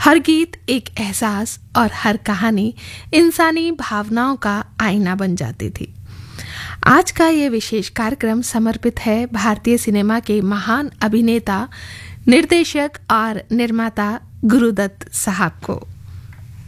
हर गीत एक एहसास और हर कहानी इंसानी भावनाओं का आईना बन जाती थी। आज का ये विशेष कार्यक्रम समर्पित है भारतीय सिनेमा के महान अभिनेता, निर्देशक और निर्माता गुरुदत्त साहब को।